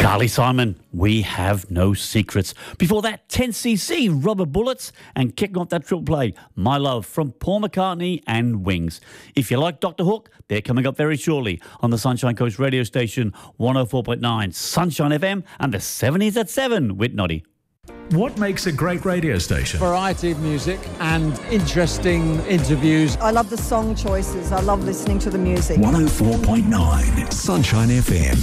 Carly Simon, We Have No Secrets. Before that, 10cc, Rubber Bullets, and kicking off that triple play, My Love from Paul McCartney and Wings. If you like Dr. Hook, they're coming up very shortly on the Sunshine Coast radio station 104.9 Sunshine FM and the 70s at 7 with Noddy. What makes a great radio station? Variety of music and interesting interviews. I love the song choices. I love listening to the music. 104.9 Sunshine FM.